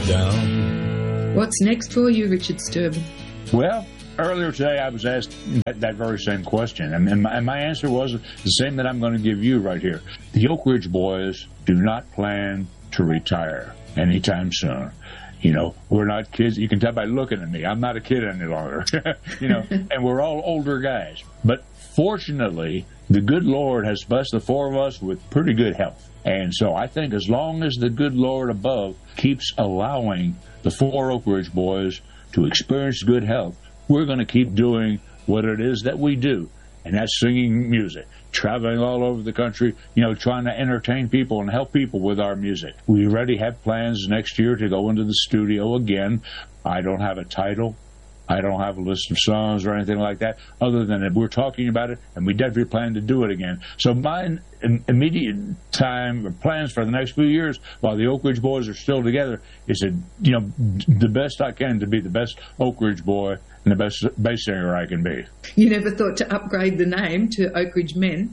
down. What's next for you, Richard Sturban? Well, earlier today I was asked that very same question, and my answer was the same that I'm going to give you right here. The Oak Ridge Boys do not plan to retire anytime soon. You know, we're not kids. You can tell by looking at me. I'm not a kid any longer. And we're all older guys. But fortunately, the good Lord has blessed the four of us with pretty good health. And so I think as long as the good Lord above keeps allowing the four Oak Ridge Boys to experience good health, we're going to keep doing what it is that we do. And that's singing music, traveling all over the country, trying to entertain people and help people with our music. We already have plans next year to go into the studio again. I don't have a title. I don't have a list of songs or anything like that, other than that we're talking about it, and we definitely plan to do it again. So my immediate time or plans for the next few years, while the Oak Ridge Boys are still together, is to, the best I can to be the best Oak Ridge Boy and the best bass singer I can be. You never thought to upgrade the name to Oak Ridge Men?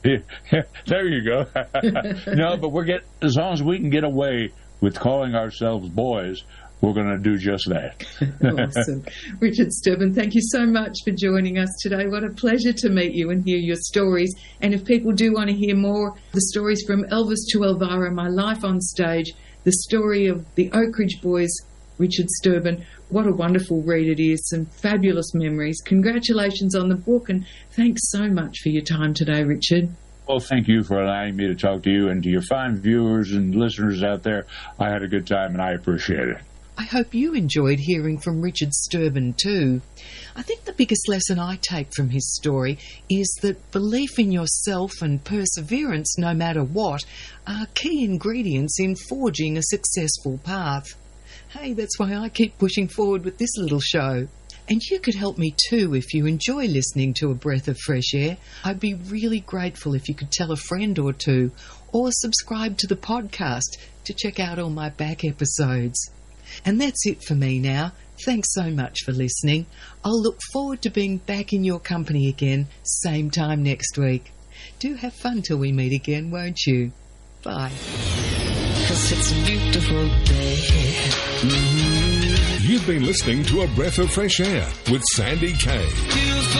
There you go. No, but as long as we can get away with calling ourselves boys, we're going to do just that. Awesome. Richard Sturban, thank you so much for joining us today. What a pleasure to meet you and hear your stories. And if people do want to hear more, the stories from Elvis to Elvira, My Life on Stage, the story of the Oak Ridge Boys, Richard Sturban, what a wonderful read it is. Some fabulous memories. Congratulations on the book, and thanks so much for your time today, Richard. Well, thank you for allowing me to talk to you, and to your fine viewers and listeners out there. I had a good time, and I appreciate it. I hope you enjoyed hearing from Richard Sturban too. I think the biggest lesson I take from his story is that belief in yourself and perseverance, no matter what, are key ingredients in forging a successful path. Hey, that's why I keep pushing forward with this little show. And you could help me too if you enjoy listening to A Breath of Fresh Air. I'd be really grateful if you could tell a friend or two, or subscribe to the podcast to check out all my back episodes. And that's it for me now. Thanks so much for listening. I'll look forward to being back in your company again, same time next week. Do have fun till we meet again, won't you? Bye. 'Cause it's a beautiful day. You've been listening to A Breath of Fresh Air with Sandy Kay.